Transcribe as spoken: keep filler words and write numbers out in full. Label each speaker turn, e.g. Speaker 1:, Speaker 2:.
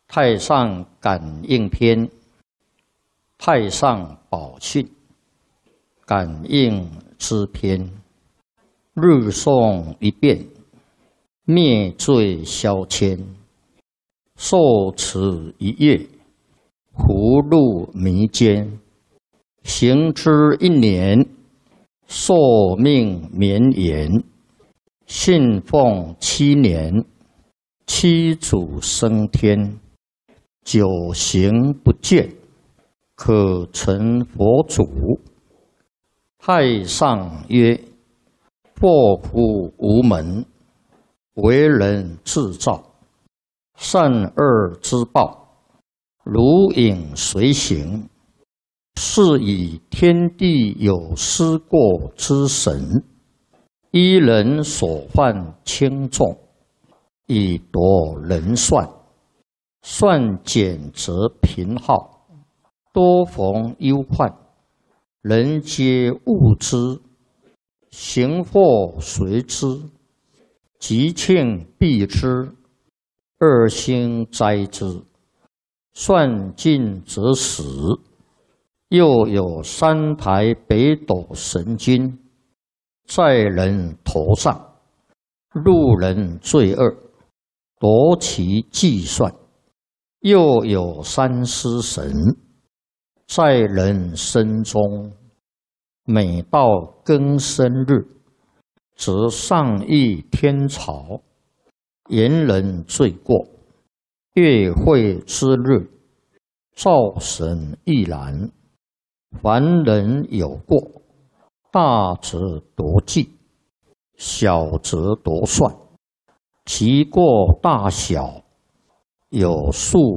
Speaker 1: 太上感应篇，太上宝训，感应之篇。日诵一遍，灭罪消愆。受持一月，福禄弥坚。行之一年，寿命绵延。信奉七年，七祖升天。九行不倦，可成佛祖。太上曰：祸福无门，为人自造。善恶之报，如影随形。是以天地有失过之神，依人所犯轻重，以夺人算。算减则贫耗，多逢忧患。人皆恶之，行祸随之，吉庆避之，恶星灾之。算尽则死。又有三台北斗神君，在人头上，路人罪恶，夺其计算。又有三尸神，在人身中，每到庚申日，则上议天朝，言人罪过。月会之日，灶神亦然。凡人有过，大则夺计，小则夺算。其过大小，有数